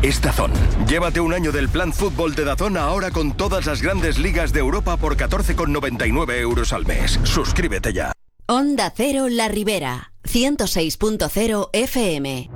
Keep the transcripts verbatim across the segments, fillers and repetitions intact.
es DAZN. Llévate un año del plan fútbol de DAZN ahora con todas las grandes ligas de Europa por catorce con noventa y nueve euros al mes. Suscríbete ya. Onda Cero La Ribera, ciento seis punto cero F M.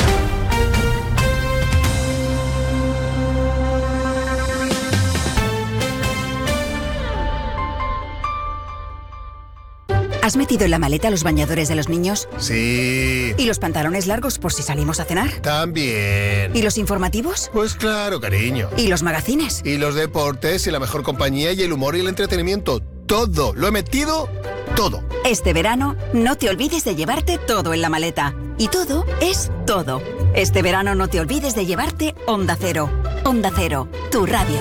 ¿Has metido en la maleta los bañadores de los niños? Sí. ¿Y los pantalones largos por si salimos a cenar? También. ¿Y los informativos? Pues claro, cariño. ¿Y los magazines? Y los deportes y la mejor compañía y el humor y el entretenimiento. Todo. Lo he metido todo. Este verano, no te olvides de llevarte todo en la maleta. Y todo es todo. Este verano no te olvides de llevarte Onda Cero. Onda Cero, tu radio.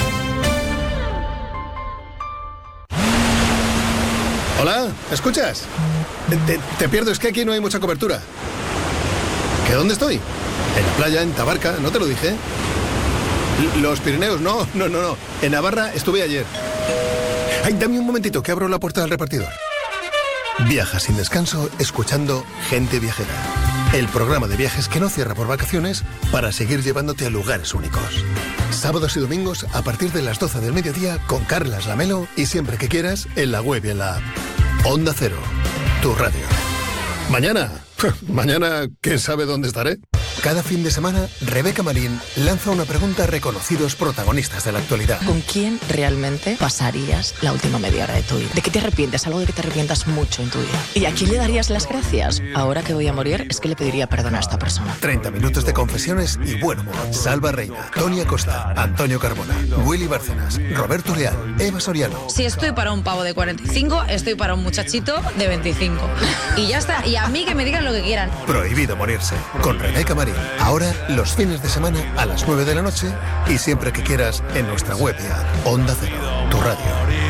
Hola, ¿escuchas? Te, te pierdo, es que aquí no hay mucha cobertura. ¿Que dónde estoy? En la playa, en Tabarca, ¿no te lo dije? L- Los Pirineos, no, no, no, no. En Navarra estuve ayer. Ay, dame un momentito, que abro la puerta del repartidor. Viaja sin descanso, escuchando Gente Viajera. El programa de viajes que no cierra por vacaciones para seguir llevándote a lugares únicos. Sábados y domingos a partir de las doce del mediodía con Carlas Lamelo y siempre que quieras en la web y en la app. Onda Cero, tu radio. Mañana, mañana, ¿quién sabe dónde estaré? Cada fin de semana, Rebeca Marín lanza una pregunta a reconocidos protagonistas de la actualidad. ¿Con quién realmente pasarías la última media hora de tu vida? ¿De qué te arrepientes? Algo de que te arrepientas mucho en tu vida. ¿Y a quién le darías las gracias? Ahora que voy a morir, es que le pediría perdón a esta persona. treinta minutos de confesiones y buen humor. Salva Reina, Tony Acosta, Antonio Carbona, Willy Bárcenas, Roberto Leal, Eva Soriano. Si estoy para un pavo de cuarenta y cinco, estoy para un muchachito de veinticinco. Y ya está. Y a mí que me digan lo que quieran. Prohibido morirse. Con Rebeca Marín. Ahora, los fines de semana a las nueve de la noche y siempre que quieras en nuestra web y app. Onda Cero, tu radio.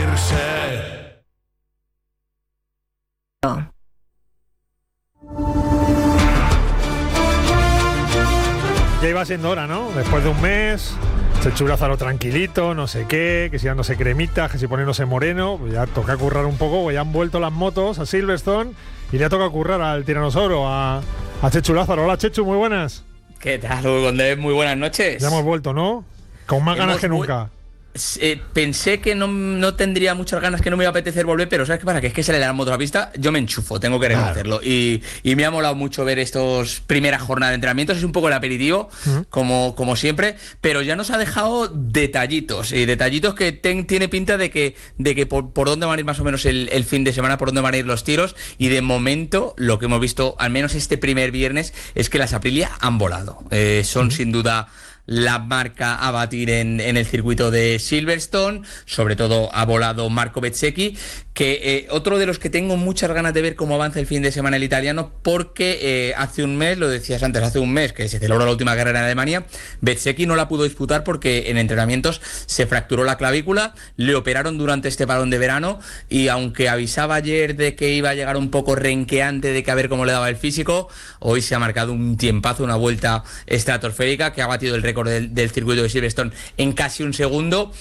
Ya iba siendo hora, ¿no? Después de un mes, Chechu Lázaro tranquilito, no sé qué, que si dándose cremitas, que si poniéndose moreno, pues ya toca currar un poco, pues ya han vuelto las motos a Silverstone y le toca currar al tiranosaurio, a, a Chechu Lázaro. Hola Chechu, muy buenas. ¿Qué tal, Hugo Condés? Muy buenas noches. Ya hemos vuelto, ¿no? Con más Hemos ganas que vu- nunca. Eh, pensé que no, no tendría muchas ganas, que no me iba a apetecer volver, pero ¿sabes qué pasa? Que es que sale la moto a la pista, yo me enchufo, tengo que reconocerlo. Claro. Y, y me ha molado mucho ver estos primeras jornadas de entrenamientos, es un poco el aperitivo, uh-huh. como, como siempre, pero ya nos ha dejado detallitos, y detallitos que ten, tiene pinta de que, de que por, por dónde van a ir más o menos el, el fin de semana, por dónde van a ir los tiros, y de momento lo que hemos visto, al menos este primer viernes, es que las Aprilia han volado. Eh, son uh-huh. sin duda la marca a batir en, en el circuito de Silverstone. Sobre todo ha volado Marco Bezzecchi, que eh, otro de los que tengo muchas ganas de ver cómo avanza el fin de semana el italiano, porque eh, hace un mes, lo decías antes, hace un mes que se celebró la última carrera en Alemania, Bezzecchi no la pudo disputar porque en entrenamientos se fracturó la clavícula, le operaron durante este parón de verano, y aunque avisaba ayer de que iba a llegar un poco renqueante, de que a ver cómo le daba el físico, hoy se ha marcado un tiempazo, una vuelta estratosférica que ha batido el récord Del, del circuito de Silverstone en casi un segundo,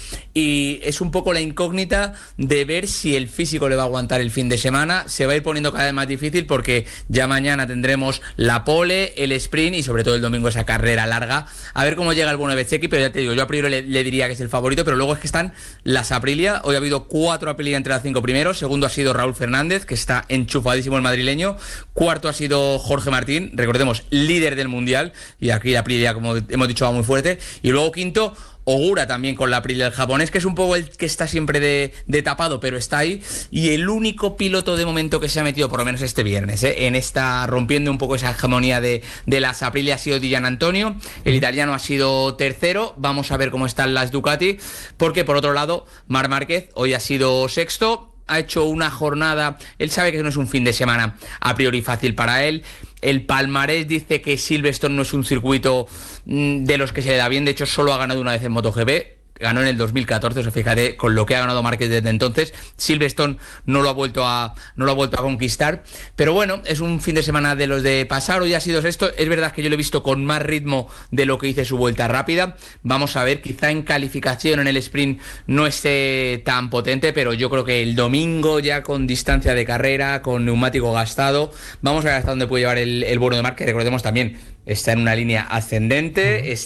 y es un poco la incógnita de ver si el físico le va a aguantar el fin de semana. Se va a ir poniendo cada vez más difícil porque ya mañana tendremos la pole, el sprint y sobre todo el domingo esa carrera larga. A ver cómo llega el bueno de Bezzecchi, pero ya te digo, yo a priori le, le diría que es el favorito, pero luego es que están las Aprilia. Hoy ha habido cuatro Aprilia entre las cinco primeros. Segundo ha sido Raúl Fernández, que está enchufadísimo el madrileño. Cuarto ha sido Jorge Martín, recordemos, líder del mundial, y aquí la Aprilia, como hemos dicho, va muy fuerte. Y luego quinto, Ogura, también con la Aprilia del japonés, que es un poco el que está siempre de, de tapado, pero está ahí, y el único piloto de momento que se ha metido, por lo menos este viernes, ¿eh? en esta, rompiendo un poco esa hegemonía de, de las Aprilia, ha sido Di Giannantonio. El italiano ha sido tercero. Vamos a ver cómo están las Ducati, porque por otro lado Marc Márquez hoy ha sido sexto. Ha hecho una jornada, él sabe que no es un fin de semana a priori fácil para él. El palmarés dice que Silverstone no es un circuito mmm, de los que se le da bien. De hecho, solo ha ganado una vez en MotoGP. Ganó en el dos mil catorce, o sea, fíjate, con lo que ha ganado Márquez desde entonces. Silverstone no lo ha vuelto a no lo ha vuelto a conquistar. Pero bueno, es un fin de semana de los de pasar. Hoy ha sido sexto. Es verdad que yo lo he visto con más ritmo de lo que hice su vuelta rápida. Vamos a ver, quizá en calificación en el sprint no esté tan potente, pero yo creo que el domingo, ya con distancia de carrera, con neumático gastado, vamos a ver hasta dónde puede llevar el, el bueno de Márquez. Recordemos también, está en una línea ascendente,